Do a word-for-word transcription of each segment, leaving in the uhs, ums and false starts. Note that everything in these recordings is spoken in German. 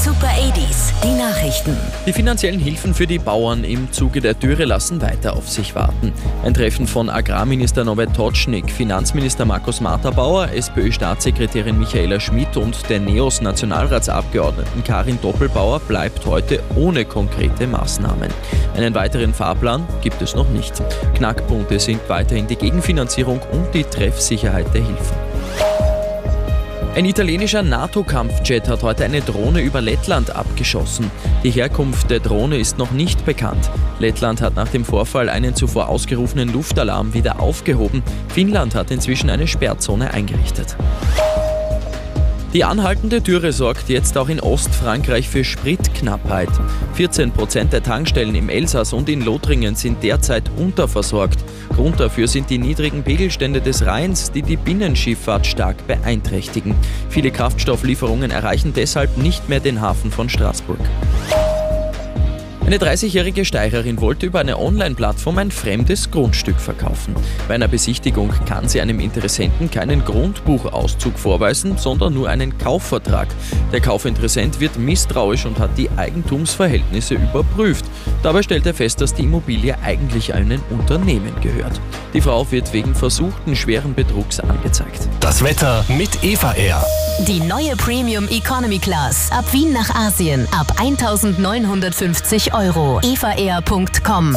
Super achtziger, die Nachrichten. Die finanziellen Hilfen für die Bauern im Zuge der Dürre lassen weiter auf sich warten. Ein Treffen von Agrarminister Norbert Totschnig, Finanzminister Markus Marter-Bauer, SPÖ-Staatssekretärin Michaela Schmidt und der NEOS-Nationalratsabgeordneten Karin Doppelbauer bleibt heute ohne konkrete Maßnahmen. Einen weiteren Fahrplan gibt es noch nicht. Knackpunkte sind weiterhin die Gegenfinanzierung und die Treffsicherheit der Hilfen. Ein italienischer NATO-Kampfjet hat heute eine Drohne über Lettland abgeschossen. Die Herkunft der Drohne ist noch nicht bekannt. Lettland hat nach dem Vorfall einen zuvor ausgerufenen Luftalarm wieder aufgehoben. Finnland hat inzwischen eine Sperrzone eingerichtet. Die anhaltende Dürre sorgt jetzt auch in Ostfrankreich für Spritknappheit. vierzehn Prozent der Tankstellen im Elsass und in Lothringen sind derzeit unterversorgt. Grund dafür sind die niedrigen Pegelstände des Rheins, die die Binnenschifffahrt stark beeinträchtigen. Viele Kraftstofflieferungen erreichen deshalb nicht mehr den Hafen von Straßburg. Eine dreißigjährige Steirerin wollte über eine Online-Plattform ein fremdes Grundstück verkaufen. Bei einer Besichtigung kann sie einem Interessenten keinen Grundbuchauszug vorweisen, sondern nur einen Kaufvertrag. Der Kaufinteressent wird misstrauisch und hat die Eigentumsverhältnisse überprüft. Dabei stellt er fest, dass die Immobilie eigentlich einem Unternehmen gehört. Die Frau wird wegen versuchten schweren Betrugs angezeigt. Das Wetter mit Eva Air. Die neue Premium Economy Class. Ab Wien nach Asien. Ab eintausendneunhundertfünfzig Euro. eva air punkt com.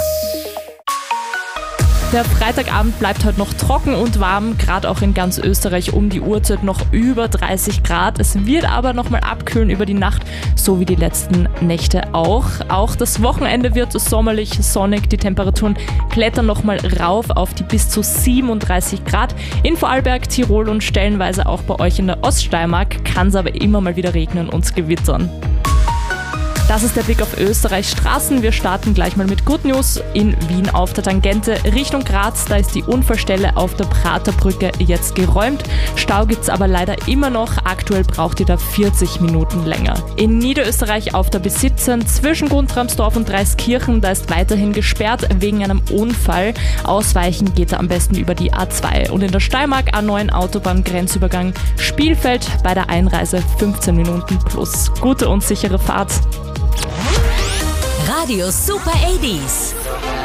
Der Freitagabend bleibt heute noch trocken und warm, gerade auch in ganz Österreich um die Uhrzeit noch über dreißig Grad. Es wird aber nochmal abkühlen über die Nacht, so wie die letzten Nächte auch. Auch das Wochenende wird sommerlich, sonnig. Die Temperaturen klettern nochmal rauf auf die bis zu siebenunddreißig Grad. In Vorarlberg, Tirol und stellenweise auch bei euch in der Oststeiermark kann es aber immer mal wieder regnen und gewittern. Das ist der Blick auf Österreichs Straßen. Wir starten gleich mal mit Good News. In Wien auf der Tangente Richtung Graz, da ist die Unfallstelle auf der Praterbrücke jetzt geräumt. Stau gibt's aber leider immer noch. Aktuell braucht ihr da vierzig Minuten länger. In Niederösterreich auf der B siebzehn zwischen Guntramsdorf und Dreiskirchen, da ist weiterhin gesperrt wegen einem Unfall. Ausweichen geht da am besten über die A zwei. Und in der Steiermark A neun Autobahn-Grenzübergang Spielfeld bei der Einreise fünfzehn Minuten plus. Gute und sichere Fahrt. Radio Super achtziger.